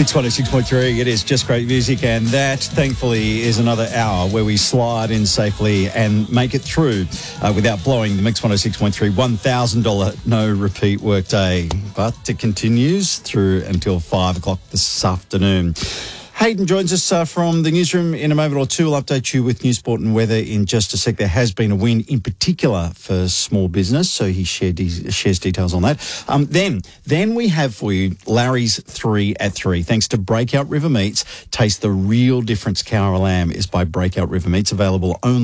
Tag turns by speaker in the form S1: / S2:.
S1: It's 106.3. It is just great music, and that, thankfully, is another hour where we slide in safely and make it through without blowing the Mix 106.3 $1,000 no repeat workday. But it continues through until 5 o'clock this afternoon. Hayden joins us from the newsroom in a moment or two. We'll update you with news, sport and weather in just a sec. There has been a win in particular for small business, so he shares details on that. Then we have for you Larry's 3 at 3. Thanks to Breakout River Meats. Taste the real difference. Cow lamb is by Breakout River Meats, available only